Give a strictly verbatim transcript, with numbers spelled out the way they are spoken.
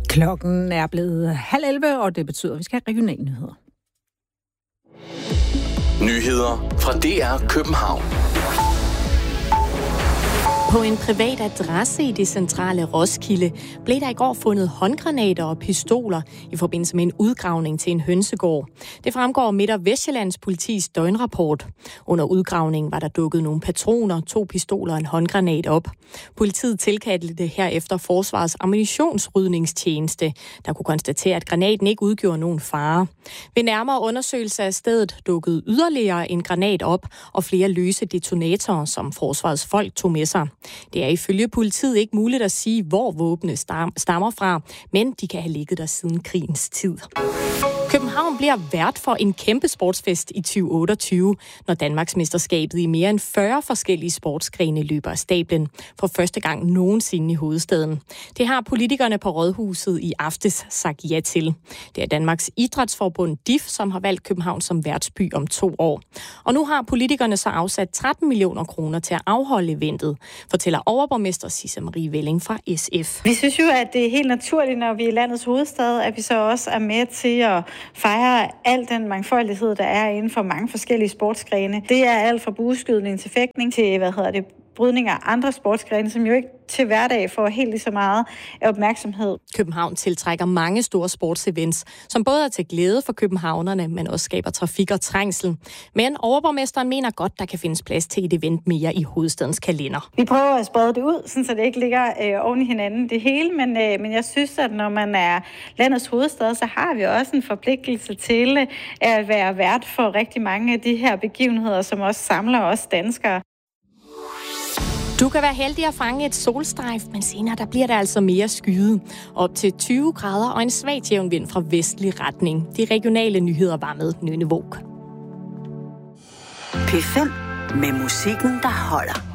Klokken er blevet halv elleve, og det betyder, at vi skal have regionale nyheder. Nyheder fra D R København. På en privat adresse i det centrale Roskilde blev der i går fundet håndgranater og pistoler i forbindelse med en udgravning til en hønsegård. Det fremgår Midt- og Vestsjællands politis døgnrapport. Under udgravningen var der dukket nogle patroner, to pistoler og en håndgranat op. Politiet tilkaldte det herefter Forsvarets ammunitionsrydningstjeneste, der kunne konstatere, at granaten ikke udgjorde nogen fare. Ved nærmere undersøgelse af stedet dukkede yderligere en granat op og flere løse detonatorer, som Forsvarets folk tog med sig. Det er ifølge politiet ikke muligt at sige, hvor våbnene stammer fra, men de kan have ligget der siden krigens tid. København bliver vært for en kæmpe sportsfest i tyve otteogtyve, når Danmarksmesterskabet i mere end fyrre forskellige sportsgrene løber af stablen for første gang nogensinde i hovedstaden. Det har politikerne på Rådhuset i aftes sagt ja til. Det er Danmarks Idrætsforbund D I F, som har valgt København som værtsby om to år. Og nu har politikerne så afsat tretten millioner kroner til at afholde eventet, fortæller overborgmester Sisse Marie Velling fra S F. Vi synes jo, at det er helt naturligt, når vi er landets hovedstad, at vi så også er med til at fejre al den mangfoldighed, der er inden for mange forskellige sportsgrene. Det er alt fra bueskydning til fægtning til, hvad hedder det, brydning af andre sportsgrene, som jo ikke til hverdag får helt lige så meget opmærksomhed. København tiltrækker mange store sportsevents, som både er til glæde for københavnerne, men også skaber trafik og trængsel. Men overborgmesteren mener godt, der kan findes plads til et event mere i hovedstadens kalender. Vi prøver at sprede det ud, så det ikke ligger øh, oven i hinanden det hele, men, øh, men jeg synes, at når man er landets hovedstad, så har vi også en forpligtelse til øh, at være vært for rigtig mange af de her begivenheder, som også samler os danskere. Du kan være heldig at fange et solstrejf, men senere der bliver der altså mere skyde. Op til tyve grader og en svag jævn vind fra vestlig retning. De regionale nyheder var med Nynne Våg. P fem med musikken, der holder.